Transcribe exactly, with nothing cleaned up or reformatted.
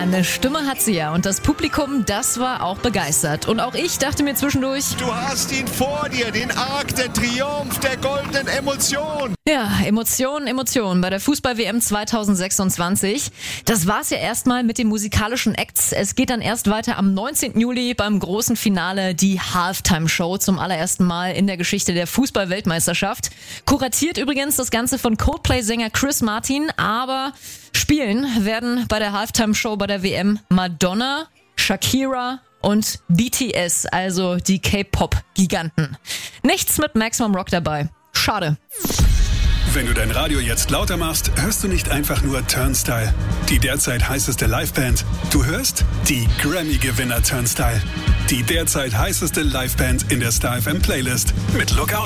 eine Stimme hat sie ja und das Publikum, das war auch begeistert. Und auch ich dachte mir zwischendurch, du hast ihn vor dir, den Arc, der Triumph der goldenen Emotion. Ja, Emotionen, Emotionen bei der Fußball-W M zwanzig sechsundzwanzig. Das war's ja erstmal mit den musikalischen Acts. Es geht dann erst weiter am neunzehnten Juli beim großen Finale, die Halftime-Show zum allerersten Mal in der Geschichte der Fußball-Weltmeisterschaft. Kuratiert übrigens das Ganze von Coldplay-Sänger Chris Martin, aber spielen werden bei der Halftime-Show bei der W M Madonna, Shakira und B T S, also die K-Pop-Giganten. Nichts mit Maximum Rock dabei. Schade. Wenn du dein Radio jetzt lauter machst, hörst du nicht einfach nur Turnstile, die derzeit heißeste Liveband. Du hörst die Grammy-Gewinner Turnstile, die derzeit heißeste Liveband in der Star F M Playlist mit Lookout